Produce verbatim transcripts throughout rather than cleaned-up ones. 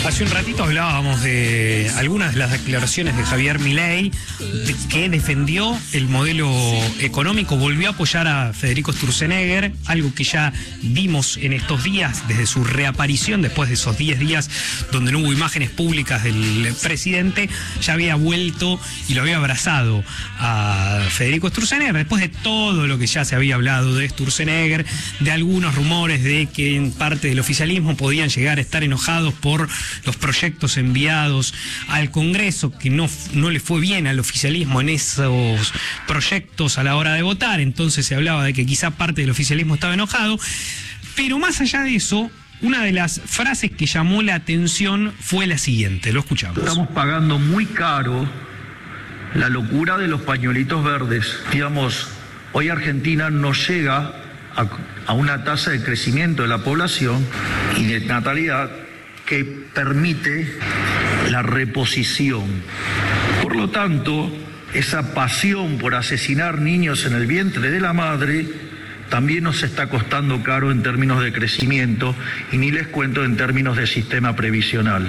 Hace un ratito hablábamos de algunas de las declaraciones de Javier Milei, de que defendió el modelo económico, volvió a apoyar a Federico Sturzenegger, algo que ya vimos en estos días desde su reaparición, después de esos diez días donde no hubo imágenes públicas del presidente, ya había vuelto y lo había abrazado a Federico Sturzenegger, después de todo lo que ya se había hablado de Sturzenegger, de algunos rumores de que en parte del oficialismo podían llegar a estar enojados por los proyectos enviados al Congreso, que no, no le fue bien al oficialismo en esos proyectos a la hora de votar, entonces se hablaba de que quizá parte del oficialismo estaba enojado, pero más allá de eso, una de las frases que llamó la atención fue la siguiente, lo escuchamos. Estamos pagando muy caro la locura de los pañuelitos verdes. Digamos, hoy Argentina no llega a, a una tasa de crecimiento de la población y de natalidad que permite la reposición. Por lo tanto, esa pasión por asesinar niños en el vientre de la madre también nos está costando caro en términos de crecimiento y ni les cuento en términos de sistema previsional.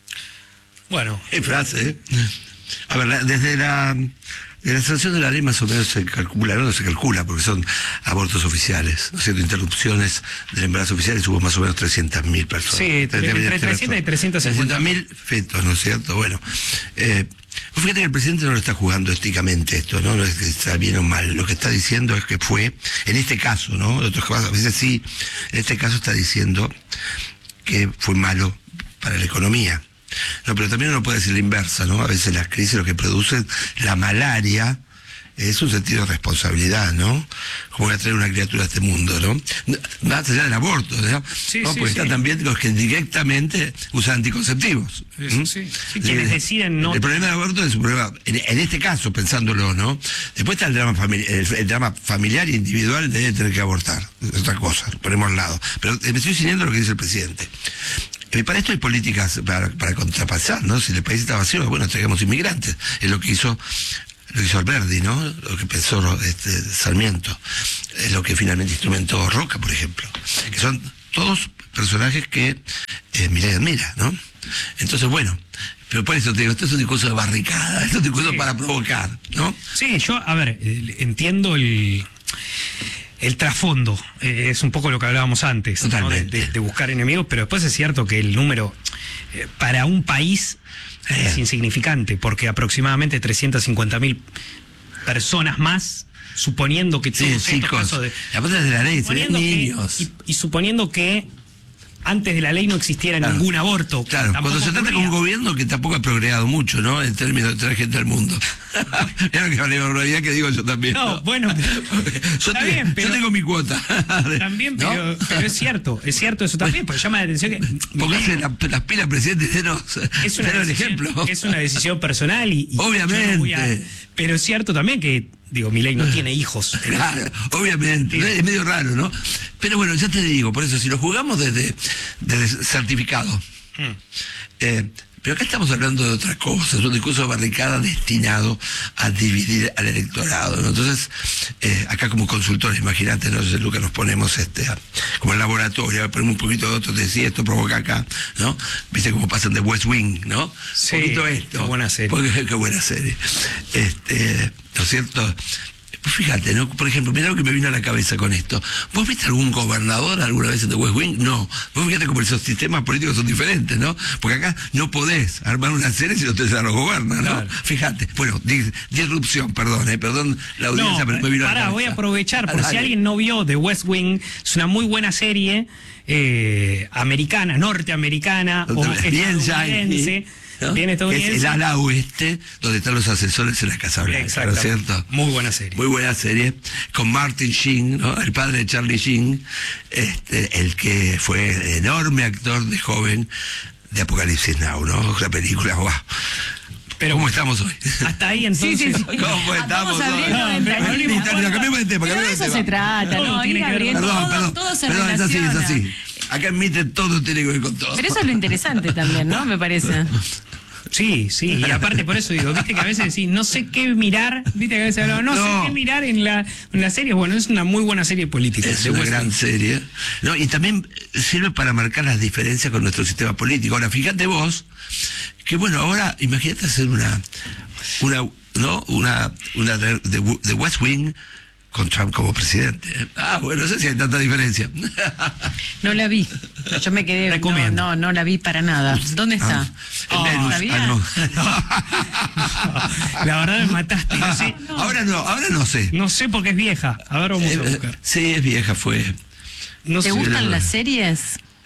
Bueno, qué frase, ¿eh? A ver, desde la... De la sanción de la ley más o menos se calcula, no se calcula porque son abortos oficiales, ¿no es cierto? Interrupciones del embarazo oficiales hubo más o menos trescientas mil personas. Sí, entre trescientas y trescientas cincuenta mil fetos, ¿no es cierto? Bueno, eh, fíjate que el presidente no lo está jugando éticamente esto, ¿no? No es que está bien o mal, lo que está diciendo es que fue, en este caso, ¿no? En otros casos, a veces sí, en este caso está diciendo que fue malo para la economía. No, pero también uno puede decir la inversa, ¿no? A veces las crisis lo que producen, la malaria, es un sentido de responsabilidad, ¿no? Como voy a traer una criatura a este mundo, ¿no? Más allá del aborto, ¿no? Sí, ¿no? sí, Porque sí. están también los que directamente usan anticonceptivos. Eso, ¿Mm? sí. Sí, quienes deciden no... El problema del aborto es un problema, en, en este caso, pensándolo, ¿no? Después está el drama, famili el, el drama familiar e individual de tener que abortar. Es otra cosa, lo ponemos al lado. Pero me estoy siguiendo lo que dice el presidente. Y para esto hay políticas para, para contrapasar, ¿no? Si el país está vacío, bueno, traigamos inmigrantes. Es lo que hizo, lo que hizo Alberdi, ¿no? Lo que pensó este, Sarmiento. Es lo que finalmente instrumentó Roca, por ejemplo. Que son todos personajes que eh, Milei admira, ¿no? Entonces, bueno, pero por eso te digo, esto es un discurso de barricada, esto es un discurso sí. para provocar, ¿no? Sí, yo, a ver, entiendo el... El trasfondo, eh, es un poco lo que hablábamos antes, ¿no? de, de, de buscar enemigos, pero después es cierto que el número eh, para un país eh, es insignificante, porque aproximadamente trescientas cincuenta mil personas más, suponiendo que todos sí, estos casos de, aparte de la ley, suponiendo niños. Que, y, y suponiendo que antes de la ley no existiera claro. ningún aborto. Claro, cuando se trata con un gobierno que tampoco ha progresado mucho, ¿no? En términos de traer gente al mundo. Mira que vale la realidad que digo yo también. No, ¿no? bueno, yo, te, bien, pero, yo tengo mi cuota. También, ¿no? pero, pero es cierto, es cierto eso también, porque llama la atención que... Póngase la, las pilas, presidente, denos, es una denos el decisión, ejemplo. Es una decisión personal y... y obviamente. No a, pero es cierto también que... Digo, Milei no tiene hijos. Claro, obviamente, sí. Es medio raro, ¿no? Pero bueno, ya te digo, por eso, si lo jugamos desde, desde certificado, hmm. eh, pero acá estamos hablando de otra cosa, es un discurso de barricada destinado a dividir al electorado, ¿no? Entonces, eh, acá como consultores, imagínate, ¿no? Entonces, Lucas, nos ponemos este, como en laboratorio, ponemos un poquito de otro, te decía, esto provoca acá, ¿no? Viste cómo pasan de West Wing, ¿no? Sí, un poquito esto. Qué buena serie. Porque, qué buena serie. Este, ¿no es cierto? Pues fíjate, ¿no? Por ejemplo, mira lo que me vino a la cabeza con esto. ¿Vos viste algún gobernador alguna vez en The West Wing? No. Vos fíjate cómo esos sistemas políticos son diferentes, ¿no? Porque acá no podés armar una serie si no te la gobiernan, ¿no? Claro. Fíjate. Bueno, dis, disrupción, perdón, eh, perdón la audiencia, no, pero me vino pará, a la cabeza. Voy a aprovechar, por si alguien no vio The West Wing, es una muy buena serie eh, americana, norteamericana, o estadounidense. ¿No? Bien estadounidense. Es el ala oeste, donde están los asesores en la Casa Blanca, ¿no es cierto? Muy buena serie. Muy buena serie. Con Martin Sheen, ¿no? El padre de Charlie Sheen, este, el que fue enorme actor de joven de Apocalipsis Now, ¿no? La película, wow. Pero ¿cómo estamos hoy? Hasta ahí entonces. Sí, sí, sí. ¿Cómo estamos hoy? Cambiemos de tema. Pero de eso se trata, ¿no? Ir abriendo, perdón, todo, perdón, todo se perdón, es así, relaciona. es así. Acá admite todo tiene que ver con todo. Pero eso es lo interesante también, ¿no? Me parece. Sí, sí, y aparte por eso digo, viste que a veces decís, no sé qué mirar, viste que a veces hablamos, no, No. sé qué mirar en la, en la serie. Bueno, es una muy buena serie política. Es de una West gran Wing. serie. No, y también sirve para marcar las diferencias con nuestro sistema político. Ahora, fíjate vos, que bueno, ahora imagínate hacer una, una, ¿no? Una, una de, de, de West Wing con Trump como presidente. Ah, bueno, no sé si hay tanta diferencia. No la vi. Yo me quedé. No, Recomiendo. no, no la vi para nada. ¿Dónde está? Ah, Oh, Venus, ¿sabía? ah, no. La verdad me mataste. No sé, Ahora no, ahora no sé. no sé porque es vieja. A ver, vamos a Eh, buscar. sí, es vieja, fue. No ¿Te sé. gustan la- las series?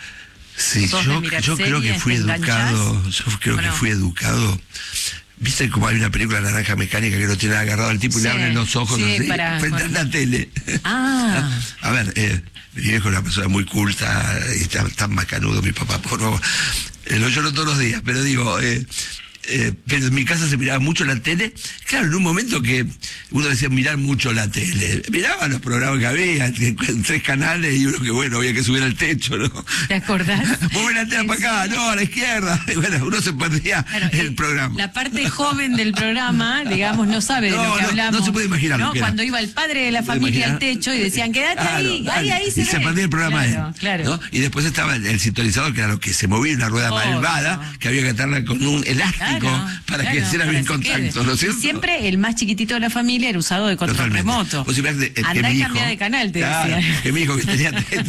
Sí, ¿Sos yo, de mirar yo creo que series? fui ¿Te educado, enganchás? yo creo ¿O que no? fui educado. ¿Viste como hay una película Naranja Mecánica que lo tiene agarrado al tipo y Sí, le abren los ojos sí, así, para- frente con- a la tele? Ah. A ver, eh, mi viejo es una persona muy culta, y está tan macanudo, mi papá, por favor. Eh, lo lloro todos los días, pero digo, eh, eh, pero en mi casa se miraba mucho la tele. Claro, en un momento que uno decía mirar mucho la tele, miraba los programas que había, en tres canales y uno que bueno, había que subir al techo, ¿no? ¿Te acordás? Mueve la antena para acá, no, a la izquierda. Y bueno, uno se perdía Claro, el eh, programa. La parte joven del programa, digamos, no sabe de No, lo que no, hablamos. no se puede imaginar lo ¿no? que era. Cuando iba el padre de la ¿Se puede familia al imaginar? techo y decían, quédate Claro, ahí, dale. ahí, ahí se y ve. se perdía el programa Claro, ahí, claro. ¿no? Y después estaba el, el sintonizador, que era lo que se movía una rueda Obvio. malvada, que había que atarla con un elástico Claro, para claro, que hiciera para bien que contacto, quede. ¿no es Y cierto? siempre el más chiquitito de la familia era usado de control Totalmente. remoto. Vos imaginás, eh, que Andá mi y hijo- cambia de canal, te Claro, decía. que mi hijo que tenía teta,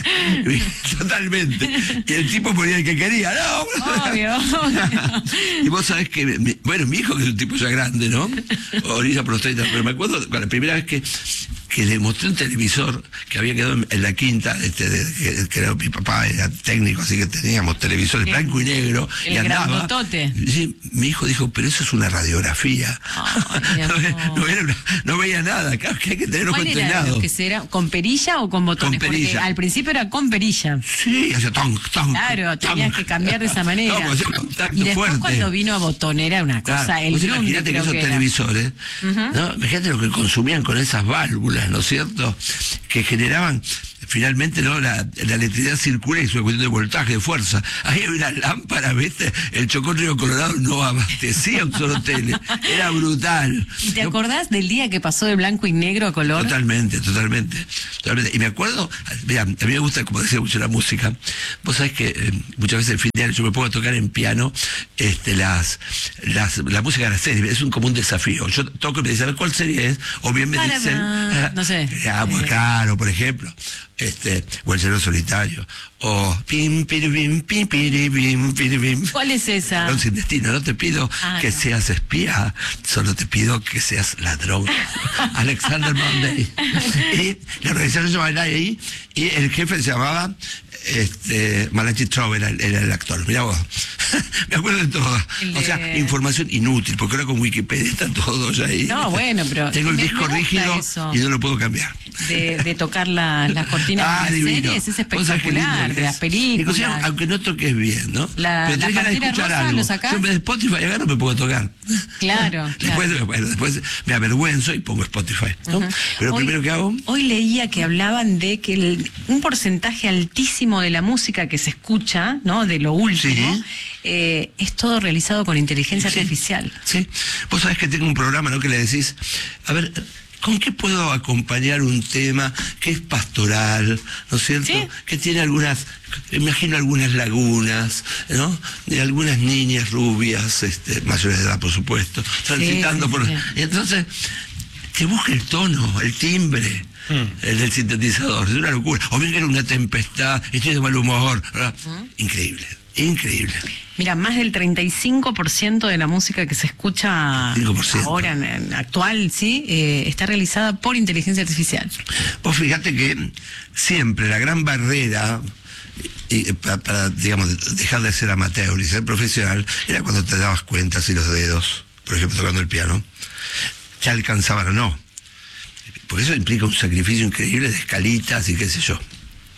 totalmente. Y el tipo ponía el que quería, no, Obvio, obvio. Y vos sabés que, mi- bueno, mi hijo que es un tipo ya grande, ¿no? Orilla prostata, pero me acuerdo con la primera vez que, que le mostré un televisor que había quedado en, en la quinta, este, de- que, que era mi papá, era técnico, así que teníamos televisores El- blanco y negro, el y andaba. grandotote. Sí, mi hijo dijo, pero eso es una radiografía. Ay, no, ve- amor. no era una- no veía nada, claro que hay que tener ojo ¿Cuál era entrenado. lo que será? ¿Con perilla o con botones? Con perilla. Porque al principio era con perilla. Sí, hacía ton, ton, Claro, ton. tenías que cambiar de esa manera. No, pues, hacía contacto Y después fuerte. cuando vino a botón era una cosa, Claro, el vos Grundy imagínate que creo esos que era. televisores, ¿no? Imagínate lo que consumían con esas válvulas, ¿no es cierto? Que generaban finalmente no la, la electricidad circula y es una cuestión de voltaje, de fuerza. Ahí había una lámpara, ¿viste? El Chocón Río Colorado no abastecía un solo tele. Era brutal. ¿Y te No, acordás del día que pasó de blanco y negro a color? Totalmente, totalmente, totalmente. Y me acuerdo, mira, a mí me gusta, como decía mucho, la música. Vos sabés que eh, muchas veces en fin de año yo me pongo a tocar en piano este, las, las, la música de la serie. Es un, como un desafío. Yo toco y me dicen, a ver, ¿cuál serie es? O bien me Para, dicen, para, no sé. Ah, pues claro, por ejemplo. Este, o El Cielo Solitario. O pim, piribim, pim, piribim, piribim. ¿Cuál es esa? Ladrón sin destino, no te pido Ah, que no. seas espía, solo te pido que seas ladrón. Alexander Monday. Y la organización se llamaba ahí, y el jefe se llamaba este, Malachi Trove, era, el- era el actor. Mirá vos. Me acuerdo de todo. El O sea, de- información inútil, porque ahora con Wikipedia está todo ya ahí. No, bueno, pero Tengo el me- disco me gusta rígido eso. y no lo puedo cambiar. De, de tocar la- las cortinas Ah, de las divino. series, es Vos sabés qué lindo espectacular, que de las es. películas. Inclusive, aunque no toques bien, ¿no? La- Pero la tenés ganas de Pantera escuchar Rosa, algo. ¿lo sacás? Yo en vez de Spotify acá no me puedo tocar. Claro, Después, claro. bueno, después me avergüenzo y pongo Spotify, ¿no? Pero lo Hoy- primero que hago, Hoy leía que hablaban de que el- un porcentaje altísimo de la música que se escucha, ¿no? De lo último, Sí. eh, es todo realizado con inteligencia Sí. artificial. sí, vos sabés que tengo un programa, ¿no? Que le decís, a ver, ¿con qué puedo acompañar un tema que es pastoral, ¿no es cierto? Sí. Que tiene algunas, imagino algunas lagunas, ¿no? De algunas niñas rubias, este, mayores de edad, por supuesto, transitando sí, por... sí. Y entonces, te busca el tono, el timbre. El del sintetizador, es una locura. O bien que era una tempestad, estoy de mal humor. ¿Verdad? Increíble, increíble. Mira, más del treinta y cinco por ciento de la música que se escucha cinco por ciento. ahora, en, en actual, sí, eh, está realizada por inteligencia artificial. Vos fíjate que siempre la gran barrera y, para, para, digamos, dejar de ser amateur y ser profesional era cuando te dabas cuenta si los dedos, por ejemplo, tocando el piano, ya alcanzaban o no. Porque eso implica un sacrificio increíble de escalitas y qué sé yo.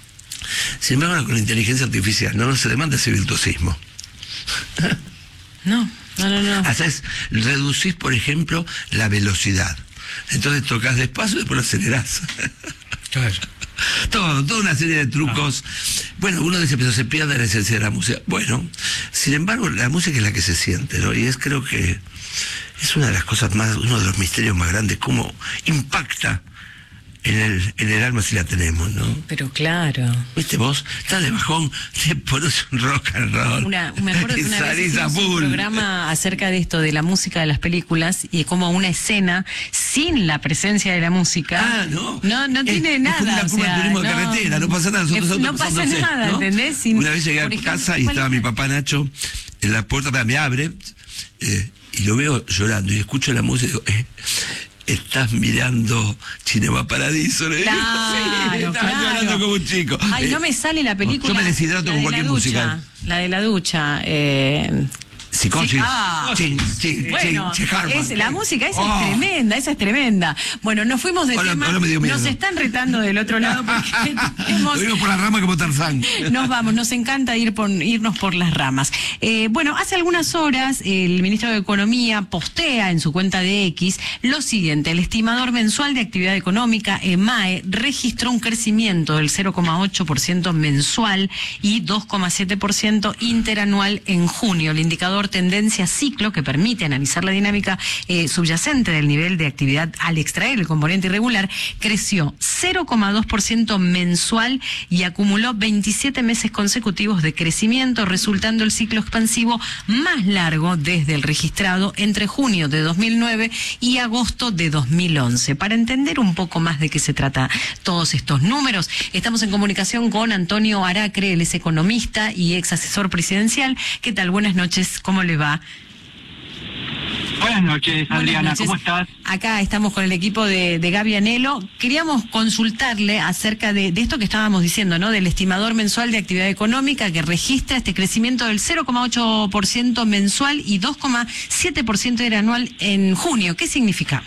Sin embargo, con la inteligencia artificial no, no se demanda ese virtuosismo. No, no, no, no. Haces, reducís, por ejemplo, la velocidad. Entonces tocas despacio y después lo acelerás. Claro. todo, toda una serie de trucos. Bueno, uno dice, pero se pierde la esencia de la música. Bueno, sin embargo, la música es la que se siente, ¿no? Y es, creo que es una de las cosas más, uno de los misterios más grandes, cómo impacta en el, en el alma si la tenemos, ¿no? Pero claro. Viste, vos estás de bajón, te pones un rock and roll. Una, me acuerdo que una vez hicimos un programa acerca de esto, de la música de las películas, y como una escena sin la presencia de la música. Ah, no. No, no tiene es, nada. Es como una curva de turismo de no, carretera, no pasa nada. Nosotros, es, no nosotros, pasa no sé, nada, ¿no? ¿entendés? Sin, una vez llegué a casa y estaba mi papá Nacho en la puerta, me abre, eh, y lo veo llorando, y escucho la música y digo, eh, estás mirando Cinema Paradiso, le digo. Claro, sí, estaba claro. llorando como un chico. Ay, Eh, no me sale la película. Yo me deshidrato con cualquier música. La de la ducha. Eh, Psicosis. Sí, ah, sí, sí, bueno, sí, es, la música esa Oh. es tremenda, esa es tremenda. Bueno, nos fuimos de Ahora- tema, ahora me dio miedo. nos están retando del otro lado porque hemos- Lo vimos por la rama como Tarzán. nos vamos, nos encanta ir por, irnos por las ramas. Eh, bueno, hace algunas horas el ministro de Economía postea en su cuenta de X lo siguiente: el estimador mensual de actividad económica, EMAE, registró un crecimiento del cero coma ocho por ciento mensual y dos coma siete por ciento interanual en junio. El indicador tendencia ciclo, que permite analizar la dinámica eh, subyacente del nivel de actividad al extraer el componente irregular, creció cero coma dos por ciento mensual y acumuló veintisiete meses consecutivos de crecimiento, resultando el ciclo expansivo más largo desde el registrado entre junio de dos mil nueve y agosto de dos mil once. Para entender un poco más de qué se trata todos estos números, estamos en comunicación con Antonio Aracre, él es economista y ex asesor presidencial. ¿Qué tal? Buenas noches, ¿cómo le va? Buenas noches, Adriana, Buenas noches. ¿cómo estás? Acá estamos con el equipo de, de Gaby Anelo. Queríamos consultarle acerca de, de esto que estábamos diciendo, ¿no? Del estimador mensual de actividad económica que registra este crecimiento del cero coma ocho por ciento mensual y dos coma siete por ciento interanual en junio. ¿Qué significa?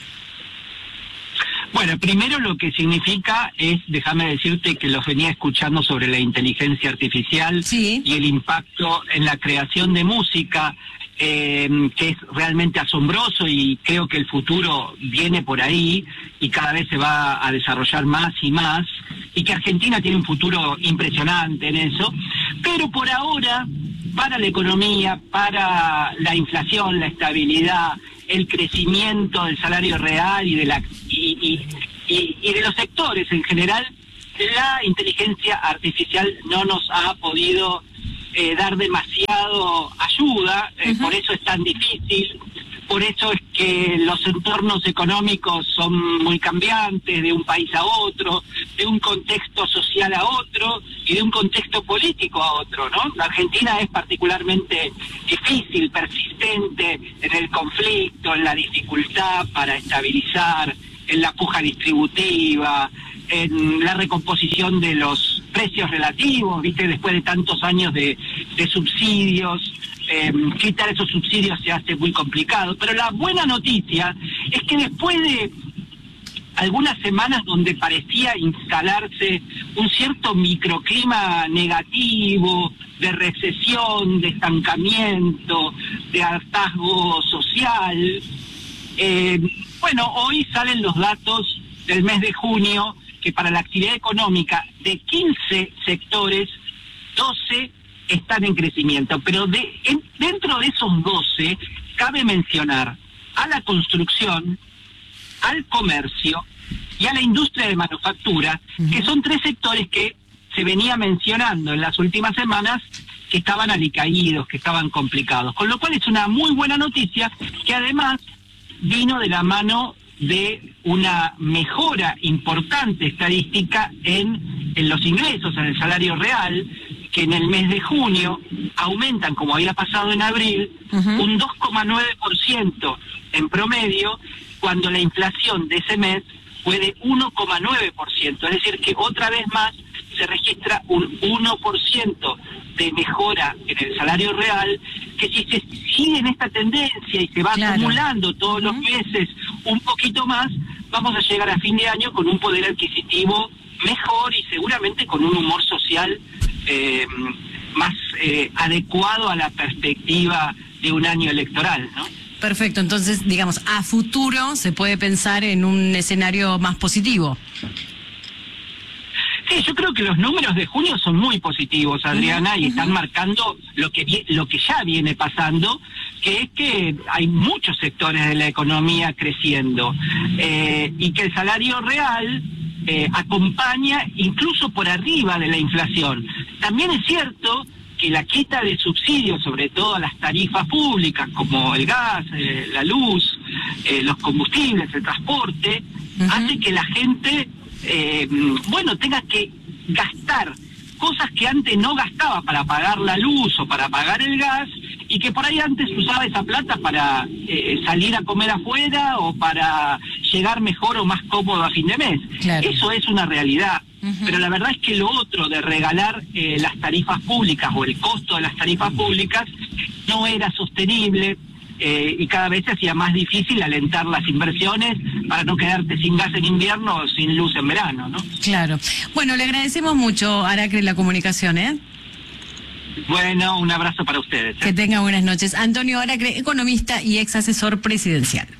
Bueno, primero lo que significa es, déjame decirte que los venía escuchando sobre la inteligencia artificial Sí. y el impacto en la creación de música, eh, que es realmente asombroso, y creo que el futuro viene por ahí y cada vez se va a desarrollar más y más, y que Argentina tiene un futuro impresionante en eso. Pero por ahora, para la economía, para la inflación, la estabilidad, el crecimiento del salario real y de la y, y, y, y de los sectores en general, la inteligencia artificial no nos ha podido eh, dar demasiado ayuda, eh, Uh-huh. por eso es tan difícil, por eso es que los entornos económicos son muy cambiantes de un país a otro, de un contexto social a otro y de un contexto político a otro, ¿no? La Argentina es particularmente difícil, persistente en el conflicto, en la dificultad para estabilizar, en la puja distributiva, en la recomposición de los precios relativos, ¿viste? Después de tantos años de, de subsidios, eh, quitar esos subsidios se hace muy complicado. Pero la buena noticia es que después de algunas semanas donde parecía instalarse un cierto microclima negativo, de recesión, de estancamiento, de hartazgo social, eh, bueno, hoy salen los datos del mes de junio, que para la actividad económica de quince sectores, doce están en crecimiento, pero de, en, dentro de esos doce cabe mencionar a la construcción, al comercio y a la industria de manufactura, uh-huh. que son tres sectores que se venía mencionando en las últimas semanas que estaban alicaídos, que estaban complicados, con lo cual es una muy buena noticia, que además vino de la mano de una mejora importante estadística en, en los ingresos, en el salario real, que en el mes de junio aumentan, como había pasado en abril, uh-huh. un dos coma nueve por ciento en promedio, cuando la inflación de ese mes fue de uno coma nueve por ciento, es decir, que otra vez más se registra un uno por ciento de mejora en el salario real, que si se sigue en esta tendencia y se va claro. acumulando todos los meses un poquito más, vamos a llegar a fin de año con un poder adquisitivo mejor y seguramente con un humor social eh, más eh, adecuado a la perspectiva de un año electoral, ¿no? Perfecto, entonces, digamos, a futuro se puede pensar en un escenario más positivo. Sí, yo creo que los números de junio son muy positivos, Adriana, uh-huh, y están uh-huh. marcando lo que lo que ya viene pasando, que es que hay muchos sectores de la economía creciendo eh, y que el salario real eh, acompaña incluso por arriba de la inflación. También es cierto que la quita de subsidios, sobre todo a las tarifas públicas, como el gas, eh, la luz, eh, los combustibles, el transporte, uh-huh. hace que la gente, eh, bueno, tenga que gastar cosas que antes no gastaba para pagar la luz o para pagar el gas, y que por ahí antes usaba esa plata para eh, salir a comer afuera o para llegar mejor o más cómodo a fin de mes. Claro. Eso es una realidad. Uh-huh. Pero la verdad es que lo otro de regalar eh, las tarifas públicas o el costo de las tarifas públicas no era sostenible eh, y cada vez se hacía más difícil alentar las inversiones para no quedarte sin gas en invierno o sin luz en verano, ¿no? Claro. Bueno, le agradecemos mucho, Aracre, la comunicación, ¿eh? Bueno, un abrazo para ustedes, ¿eh? Que tenga buenas noches. Antonio Aracre, economista y ex asesor presidencial.